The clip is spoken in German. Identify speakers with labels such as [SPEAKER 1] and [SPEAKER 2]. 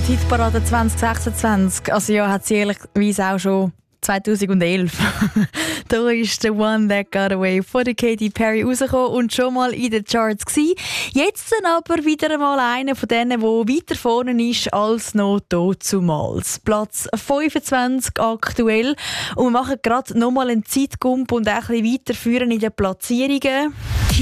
[SPEAKER 1] Hitparade 2026. Also ja, hat sie ehrlicherweise auch schon 2011. Da ist «The One That Got Away» von der Katy Perry rausgekommen und schon mal in den Charts gewesen. Jetzt dann aber wieder einmal einer von denen, der weiter vorne ist als noch dazumals. Platz 25 aktuell. Und wir machen gerade nochmal einen Zeitgump und auch ein bisschen weiterführen in den Platzierungen.